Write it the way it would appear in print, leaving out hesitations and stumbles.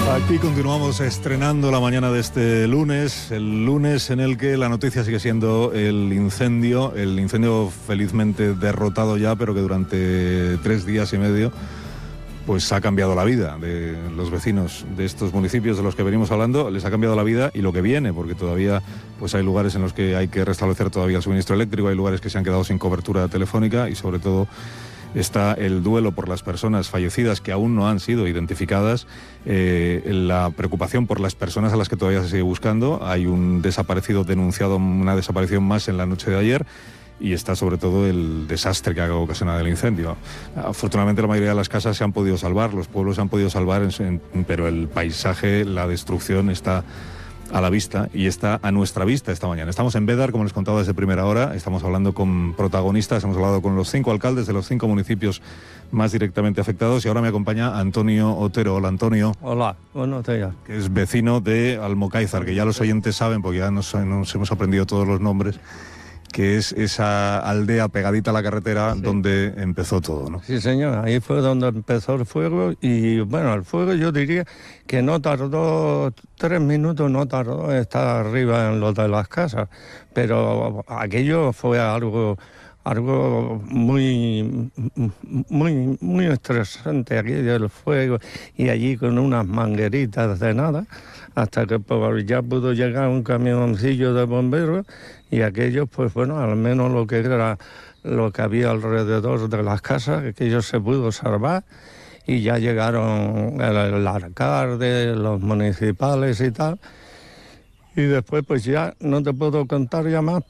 Aquí continuamos estrenando la mañana de este lunes, el lunes en el que la noticia sigue siendo el incendio felizmente derrotado ya, pero que durante 3 días y medio pues ha cambiado la vida de los vecinos de estos municipios de los que venimos hablando, les ha cambiado la vida y lo que viene, porque todavía pues hay lugares en los que hay que restablecer todavía el suministro eléctrico, hay lugares que se han quedado sin cobertura telefónica y sobre todo está el duelo por las personas fallecidas que aún no han sido identificadas, la preocupación por las personas a las que todavía se sigue buscando. Hay un desaparecido denunciado, una desaparición más en la noche de ayer, y está sobre todo el desastre que ha ocasionado el incendio. Afortunadamente la mayoría de las casas se han podido salvar, los pueblos se han podido salvar, pero el paisaje, la destrucción está a la vista y está a nuestra vista esta mañana. Estamos en Bédar, como les contaba desde primera hora, estamos hablando con protagonistas, hemos hablado con los 5 alcaldes de los 5 municipios más directamente afectados y ahora me acompaña Antonio Otero. Hola, Antonio. Hola, buenos días. Que es vecino de Almocáizar, que ya los oyentes saben, porque ya nos hemos aprendido todos los nombres, que es esa aldea pegadita a la carretera, sí, donde empezó todo, ¿no? Sí, señor, ahí fue donde empezó el fuego y, bueno, el fuego yo diría que no tardó 3 minutos, no tardó estar arriba en lo de las casas, pero aquello fue algo muy estresante, aquello del fuego, y allí con unas mangueritas de nada, hasta que pues, ya pudo llegar un camioncillo de bomberos y aquello, pues bueno, al menos lo que había alrededor de las casas, aquello se pudo salvar y ya llegaron el alcalde, los municipales y tal. Y después pues ya no te puedo contar ya más